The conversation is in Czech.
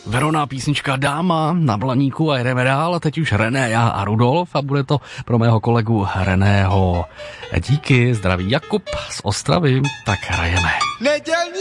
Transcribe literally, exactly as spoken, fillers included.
Verona, písnička Dáma na Blaníku a jdeme dál. A teď už René, já a Rudolf a bude to pro mého kolegu Reného. Díky, zdraví Jakub z Ostravy, tak hrajeme. Nedělní